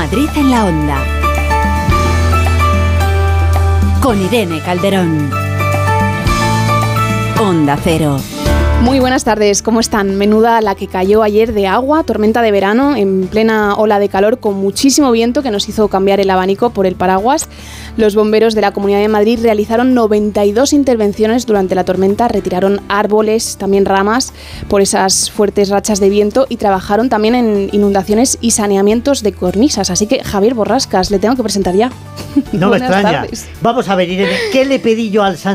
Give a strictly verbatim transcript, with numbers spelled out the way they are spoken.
Madrid en la Onda. Con Irene Calderón. Onda Cero. Muy buenas tardes, ¿cómo están? Menuda la que cayó ayer de agua, tormenta de verano, en plena ola de calor con muchísimo viento que nos hizo cambiar el abanico por el paraguas. Los bomberos de la Comunidad de Madrid realizaron noventa y dos intervenciones durante la tormenta, retiraron árboles, también ramas, por esas fuertes rachas de viento y trabajaron también en inundaciones y saneamientos de cornisas. Así que, Javier Borrascas, le tengo que presentar ya. No me extraña. Tardes. Vamos a ver, Irene, ¿qué le pedí yo al San